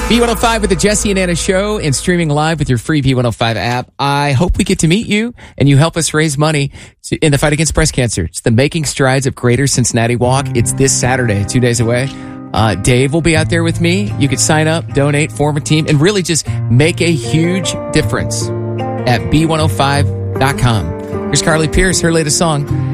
B105 with the Jesse and Anna Show and streaming live with your free B105 app. I hope we get to meet you and you help us raise money in the fight against breast cancer. It's the Making Strides of Greater Cincinnati Walk. It's this Saturday, 2 days away. Dave will be out there with me. You could sign up, donate, form a team, and really just make a huge difference at B105.com. Here's Carly Pierce, her latest song,